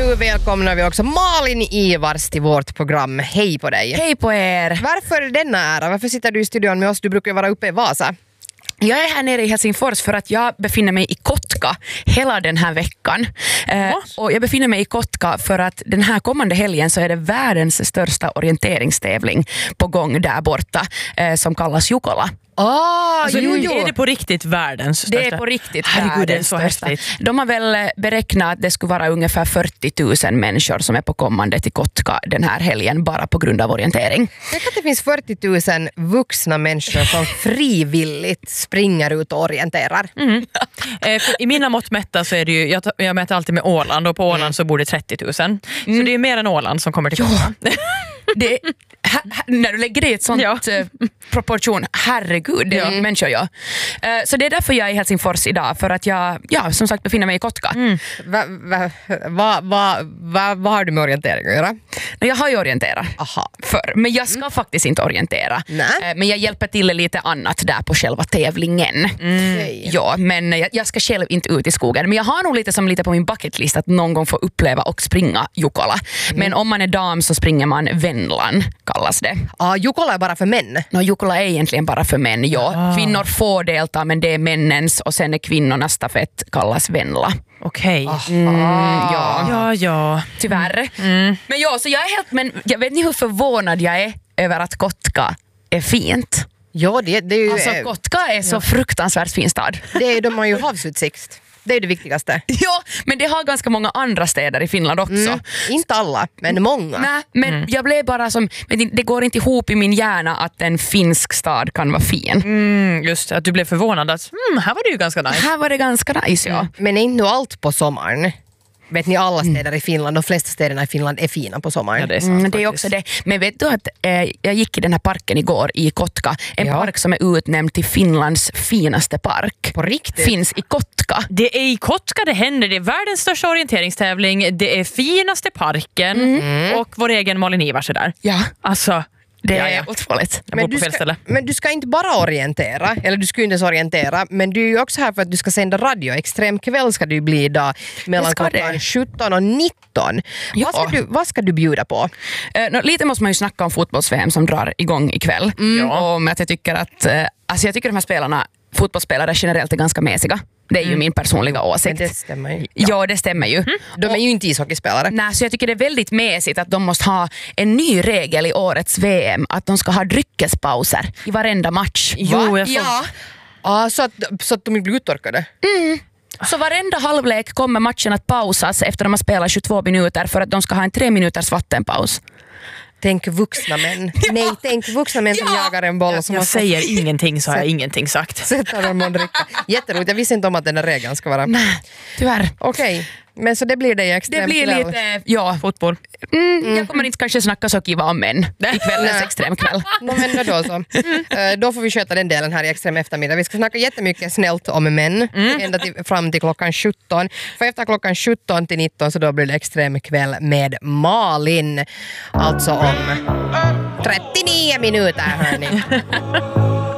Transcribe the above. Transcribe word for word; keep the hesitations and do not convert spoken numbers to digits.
nu välkomnar vi också Malin Ivars till vårt program. Hej på dig. Hej på er. Varför denna ära? Varför sitter du i studion med oss? Du brukar ju vara uppe i Vasa. Jag är här nere i Helsingfors för att jag befinner mig i Kotka hela den här veckan. Eh, och jag befinner mig i Kotka för att den här kommande helgen så är det världens största orienteringstävling på gång där borta eh, som kallas Jukola. Ah, alltså, jo, jo. Är det på riktigt världens största? Det är på riktigt Herregud, det är så största. häftigt. De har väl beräknat att det skulle vara ungefär fyrtio tusen människor som är på kommande till Kotka den här helgen bara på grund av orientering. Tänk att det finns fyrtio tusen vuxna människor som frivilligt springer ut och orienterar. Mm. eh, I mina mått mätta så är det ju, jag, jag mäter alltid med Åland och på Åland mm. så bor det trettio tusen. Mm. Så det är mer än Åland som kommer till Kotka. Det, ha, ha, när du lägger det i ett sånt ja. uh, proportion, herregud, det är mm. människor jag. Uh, så det är därför jag är i Helsingfors idag, för att jag, ja, som sagt, befinner mig i Kotka. Mm. Vad va, va, va, va, va har du med orientering att göra? Jag har ju orienterat Aha. för, men jag ska mm. faktiskt inte orientera. Uh, men jag hjälper till lite annat där på själva tävlingen. Mm. Okay. Ja, men jag, jag ska själv inte ut i skogen. Men jag har nog lite som lite på min bucketlist att någon gång få uppleva och springa Jukola. Mm. Men om man är dam så springer man Vennlan, kallas det. Ah, Jukola är bara för män? No, Jukola är egentligen bara för män, ja. Ah. Kvinnor får delta, men det är männens och sen är kvinnornas stafett kallas Vennla. Okej. Okay. Mm, ja. ja, ja. Tyvärr. Mm. Men ja, så jag är helt, men jag vet ni hur förvånad jag är över att Kotka är fint. Ja, det, det är ju... Alltså Kotka är så ja. fruktansvärt fin stad. Det är, de har ju havsutsikt. Det är det viktigaste. Ja, men det har ganska många andra städer i Finland också. Mm, inte alla, men många. Nej, men mm. jag blev bara som, men det går inte ihop i min hjärna att en finsk stad kan vara fin. Mm, just att du blev förvånad att mm, här var det ju ganska nice. Här var det ganska nice, ja. Mm. Men är inte allt på sommaren? Vet ni, alla städer i Finland, de flesta städerna i Finland är fina på sommaren. Ja, det är sant, mm, det är också det. Men vet du att eh, jag gick i den här parken igår i Kotka. En ja. park som är utnämnd till Finlands finaste park. På riktigt? Finns i Kotka. Det är i Kotka det händer. Det är världens största orienteringstävling. Det är finaste parken. Mm. Och vår egen Malin Ivars är där. Ja. Alltså... Det ja, är ja. otroligt. Men du, ska, men du ska inte bara orientera, eller du ska inte ens orientera, men du är ju också här för att du ska sända radio. Extrem kväll ska du bli idag mellan klockan sjutton och nitton. Ja. Vad, ska du, vad ska du bjuda på? Uh, no, lite måste man ju snacka om fotbolls-V M som drar igång ikväll. Mm. Ja. Och med att jag tycker att uh, alltså jag tycker de här spelarna, fotbollsspelare generellt är ganska mäsiga. Det är ju mm. min personliga åsikt. Men det stämmer ju. Ja, ja det stämmer ju. Mm. De är ju inte ishockeyspelare. Nej, så jag tycker det är väldigt mäsigt att de måste ha en ny regel i årets V M. Att de ska ha dryckespauser i varenda match. Jo, jag ja. Ah, så, att, så att de inte blir uttorkade? Mm. Så varenda halvlek kommer matchen att pausas efter att de har spelat tjugotvå minuter för att de ska ha en tre minuters vattenpaus. Tänk vuxna män. Ja. Nej, tänk vuxna män som ja. jagar en boll. Som jag säger fått... ingenting så har jag ingenting sagt. Sätta dem och dricka. Jätteroligt. Jag visste inte om att den här regeln ska vara. Nej, tyvärr. Okej, okay. Men så det blir det i extrem Det blir kväll. lite, ja, fotboll. Mm, mm. Jag kommer inte kanske snacka så kiva om män i kvällens extremkväll. No, men då så. Mm. Uh, då får vi sköta den delen här i extrem eftermiddag. Vi ska snacka jättemycket snällt om män mm. ända till, fram till klockan sjutton. För efter klockan sjutton till nitton så då blir det extremkväll med Malin. Alltså om trettionio minuter, hörni.